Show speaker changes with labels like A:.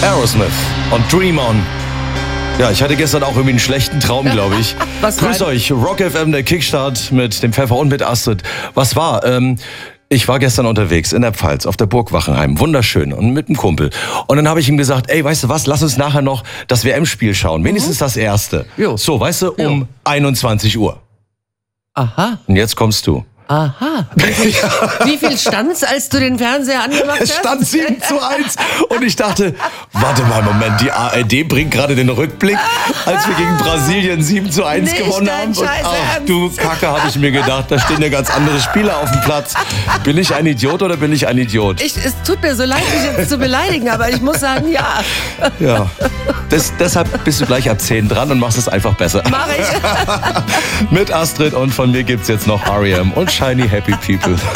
A: Aerosmith und Dream On. Ja, ich hatte gestern auch irgendwie einen schlechten Traum, glaube ich.
B: Was
A: Grüß
B: war?
A: euch, Rock FM, der Kickstart mit dem Pfeffer und mit Astrid. Was war? Ich war gestern unterwegs in der Pfalz auf der Burg Wachenheim, wunderschön, und mit einem Kumpel. Und dann habe ich ihm gesagt, ey, weißt du was, lass uns nachher noch das WM-Spiel schauen, wenigstens das erste.
B: Jo.
A: So, weißt du, um 21 Uhr.
B: Aha.
A: Und jetzt kommst du.
B: Aha. Wie viel stand's, als du den Fernseher angemacht hast?
A: Es stand 7:1 und ich dachte, warte mal, Moment, die ARD bringt gerade den Rückblick, als wir gegen Brasilien 7:1
B: Nicht
A: gewonnen
B: dein
A: haben. Und
B: Scheiß
A: ach
B: Ernst.
A: du Kacke, habe ich mir gedacht, da stehen ja ganz andere Spieler auf dem Platz. Bin ich ein Idiot oder bin ich ein Idiot?
B: Es tut mir so leid, dich jetzt zu beleidigen, aber ich muss sagen, ja.
A: Ja, deshalb bist du gleich ab 10 dran und machst es einfach besser.
B: Mach ich.
A: Mit Astrid und von mir gibt's jetzt noch R.E.M. und Shiny Happy People.